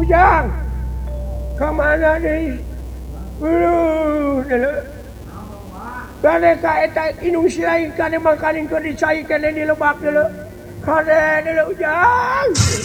Ujang kemana nih Ganeka eta inung silain kane mangkaning keur dicai kene di lebak deuleu kade deuleu Ujang